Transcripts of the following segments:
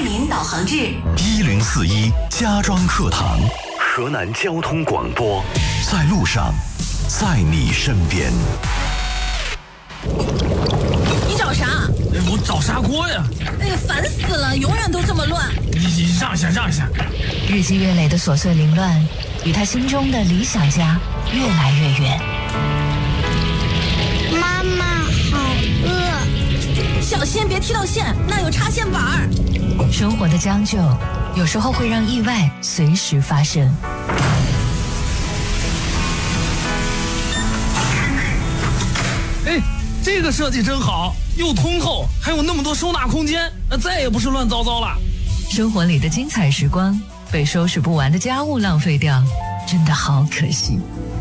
为您导航至 1041家装课堂，河南交通广播，在路上，在你身边。 你找啥？ 我找砂锅呀！ 哎呀，烦死了，永远都这么乱。 你让一下。 日积月累的琐碎凌乱，与他心中的理想家越来越远。 妈妈好饿。 小心别踢到线，那有插线板。 生活的将就，有时候会让意外随时发生。 哎，这个设计真好，又通透，还有那么多收纳空间，再也不是乱糟糟了。 生活里的精彩时光，被收拾不完的家务浪费掉，真的好可惜。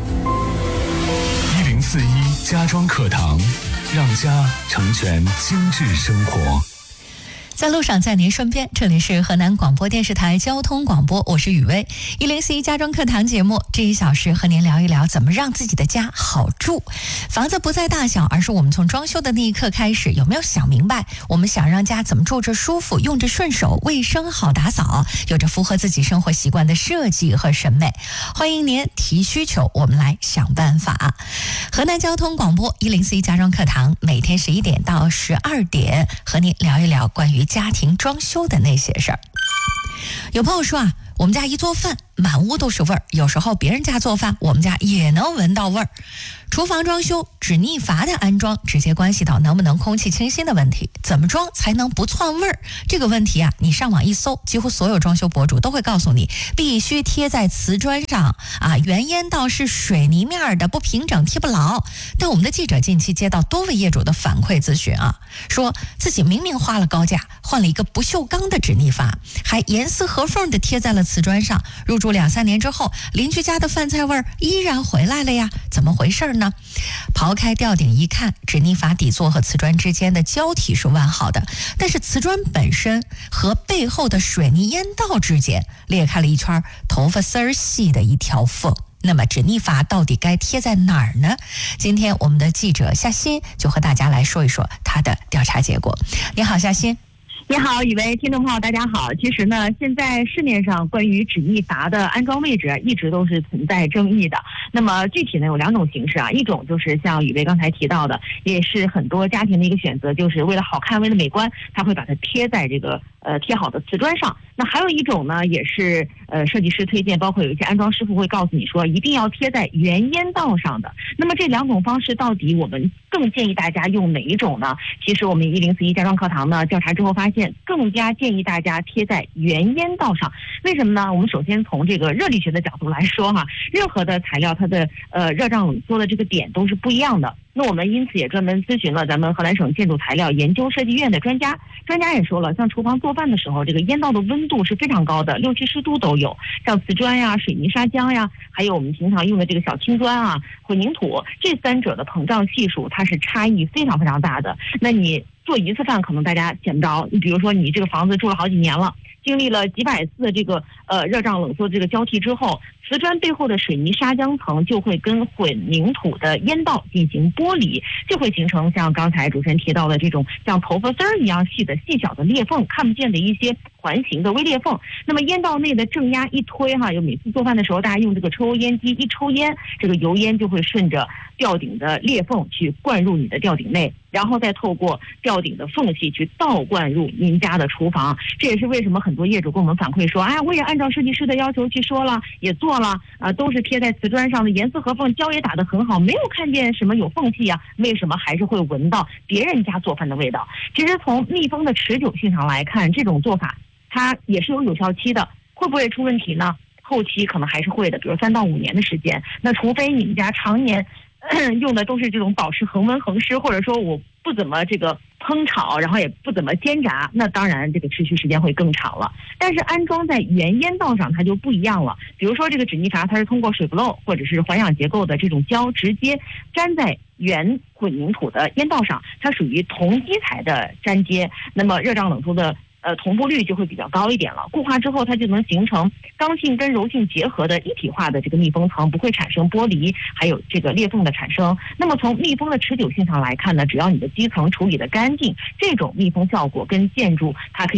1041家装课堂，让家成全精致生活。 在路上，在您身边，这里是河南广播电视台交通广播，我是雨薇。1041家装课堂节目，这1小时和您聊一聊怎么让自己的家好住。房子不在大小，而是我们从装修的那一刻开始，有没有想明白我们想让家怎么住着舒服，用着顺手，卫生好打扫，有着符合自己生活习惯的设计和审美。欢迎您提需求，我们来想办法。河南交通广播1041家装课堂，每天11点到12点和您聊一聊关于家庭装修的那些事儿。有朋友说啊，我们家一做饭满屋都是味儿，有时候别人家做饭我们家也能闻到味儿。厨房装修止逆阀的安装直接关系到能不能空气清新的问题，怎么装才能不窜味儿？这个问题啊，你上网一搜，几乎所有装修博主都会告诉你，必须贴在瓷砖上啊，原烟道是水泥面的，不平整贴不牢。但我们的记者近期接到多位业主的反馈咨询啊，说自己明明花了高价换了一个不锈钢的止逆阀，还严丝合缝的贴在了瓷砖上，入住2-3年之后，邻居家的饭菜味儿依然回来了呀，怎么回事呢？刨开吊顶一看，止逆阀底座和瓷砖之间的胶体是完好的，但是瓷砖本身和背后的水泥烟道之间裂开了一圈头发丝儿细的一条缝。那么止逆阀到底该贴在哪儿呢？今天我们的记者夏欣就和大家来说一说他的调查结果。你好，夏欣。 你好，雨薇，听众朋友大家好。其实呢，现在市面上关于止逆阀的安装位置一直都是存在争议的。那么具体呢有2种形式啊，一种就是像雨薇刚才提到的，也是很多家庭的一个选择，就是为了好看，为了美观，他会把它贴在这个贴好的瓷砖上。那还有一种呢，也是设计师推荐，包括有一些安装师傅会告诉你说，一定要贴在原烟道上的。那么这2种方式到底我们更建议大家用哪一种呢？其实我们1041家装课堂呢调查之后发现，更加建议大家贴在原烟道上。为什么呢？我们首先从这个热力学的角度来说哈，任何的材料它的热胀冷缩的这个点都是不一样的。那我们因此也专门咨询了咱们河南省建筑材料研究设计院的专家也说了，像厨房做饭的时候，这个烟道的温度是非常高的，60-70度都有。像瓷砖呀、水泥砂浆呀，还有我们平常用的这个小青砖啊、混凝土，这3者的膨胀系数它是差异非常非常大的。那你做一次饭可能大家想不着，你比如说你这个房子住了好几年了，经历了几百次的这个热胀冷缩这个交替之后，瓷砖背后的水泥砂浆层就会跟混凝土的烟道进行剥离，就会形成像刚才主持人提到的这种像头发丝儿一样细的细小的裂缝，看不见的一些环形的微裂缝。那么烟道内的正压一推哈，有每次做饭的时候大家用这个抽油烟机一抽烟，这个油烟就会顺着吊顶的裂缝去灌入你的吊顶内，然后再透过吊顶的缝隙去倒灌入您家的厨房。这也是为什么很多业主跟我们反馈说，哎，我也按照设计师的要求去说了，也做了都是贴在瓷砖上的，严丝合缝，胶也打得很好，没有看见什么有缝隙啊，为什么还是会闻到别人家做饭的味道？其实从密封的持久性上来看，这种做法它也是有效期的，会不会出问题呢？后期可能还是会的，比如3到5年的时间。那除非你们家常年用的都是这种保持恒温恒湿，或者说我不怎么这个烹炒，然后也不怎么煎炸，那当然这个持续时间会更长了。但是安装在原烟道上它就不一样了，比如说这个止逆阀它是通过水不漏或者是环氧结构的这种胶直接粘在原混凝土的烟道上，它属于同基材的粘接，那么热胀冷缩的同步率就会比较高一点了。固化之后它就能形成刚性跟柔性结合的一体化的这个密封层，不会产生剥离还有这个裂缝的产生。那么从密封的持久性上来看呢，只要你的基层处理的干净，这种密封效果跟建筑它可以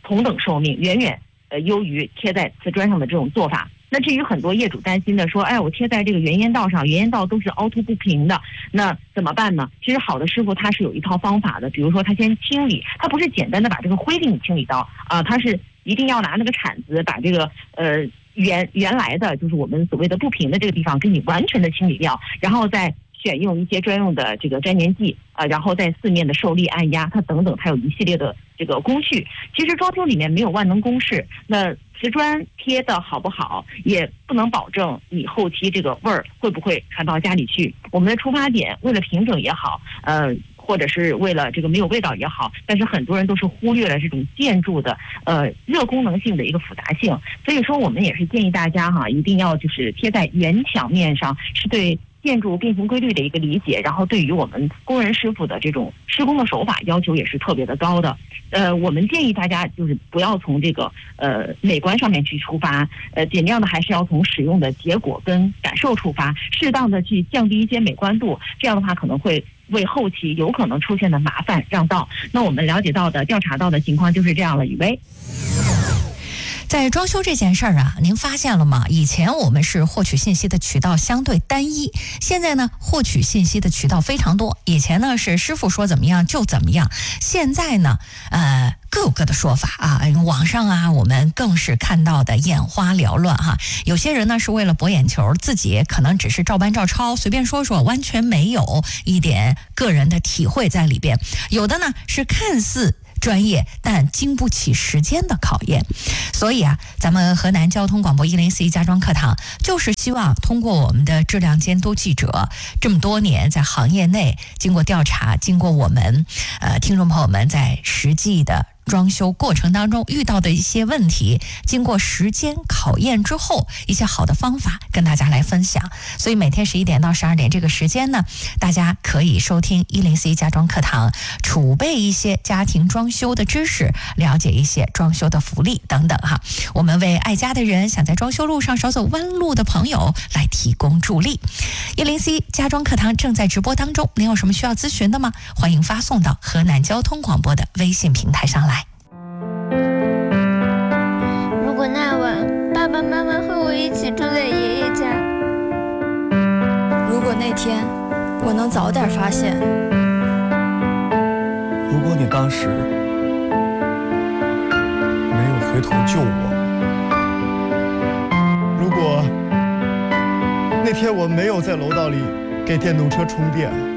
同等寿命，远远优于贴在瓷砖上的这种做法。那至于很多业主担心的说，哎，我贴在这个原烟道上，原烟道都是凹凸不平的，那怎么办呢？其实好的师傅他是有一套方法的，比如说他先清理，他不是简单的把这个灰给你清理到啊，他是一定要拿那个铲子把这个原来的就是我们所谓的不平的这个地方给你完全的清理掉，然后再选用一些专用的这个粘黏剂然后在四面的受力按压它等等，它有一系列的这个工序。其实装修里面没有万能公式，那瓷砖贴的好不好也不能保证你后期这个味儿会不会传到家里去。我们的出发点为了平整也好，或者是为了这个没有味道也好，但是很多人都是忽略了这种建筑的热功能性的一个复杂性。所以说我们也是建议大家一定要就是贴在原墙面上，是对建筑变形规律的一个理解，然后对于我们工人师傅的这种施工的手法要求也是特别的高的。我们建议大家就是不要从这个美观上面去出发，尽量的还是要从使用的结果跟感受出发，适当的去降低一些美观度，这样的话可能会为后期有可能出现的麻烦让道。那我们了解到的、调查到的情况就是这样了，雨薇。 在装修这件事儿啊，您发现了吗？以前我们是获取信息的渠道相对单一，现在呢，获取信息的渠道非常多。以前呢是师傅说怎么样就怎么样，现在呢，各有各的说法啊。网上啊，我们更是看到的眼花缭乱哈。有些人呢是为了博眼球，自己可能只是照搬照抄，随便说说，完全没有一点个人的体会在里边。有的呢是看似专业但经不起时间的考验。所以啊，咱们河南交通广播104家装课堂就是希望通过我们的质量监督记者这么多年在行业内经过调查，经过我们听众朋友们在实际的装修过程当中遇到的一些问题，经过时间考验之后，一些好的方法跟大家来分享。所以每天11点到12点这个时间呢，大家可以收听104家装课堂，储备一些家庭装修的知识，了解一些装修的福利等等哈。我们为爱家的人，想在装修路上少走弯路的朋友来提供助力。104家装课堂正在直播当中，您有什么需要咨询的吗？欢迎发送到河南交通广播的微信平台上来。 如果那晚爸爸妈妈和我一起住在爷爷家， 如果那天我能早点发现， 如果你当时没有回头救我，如果那天我没有在楼道里给电动车充电，